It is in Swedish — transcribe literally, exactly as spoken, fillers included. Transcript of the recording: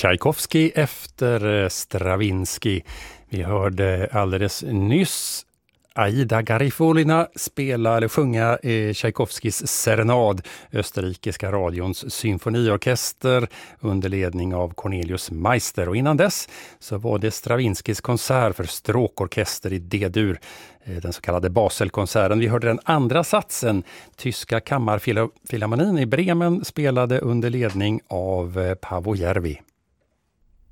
Tchaikovsky efter Stravinsky. Vi hörde alldeles nyss Aida Garifolina spela eller sjunga eh, Tchaikovskys serenad, österrikiska radions symfoniorkester under ledning av Cornelius Meister. Och innan dess så var det Stravinskys konsert för stråkorkester i D-dur, eh, den så kallade Baselkonserten. Vi hörde den andra satsen, tyska kammarfilharmonin i Bremen spelade under ledning av eh, Paavo Järvi.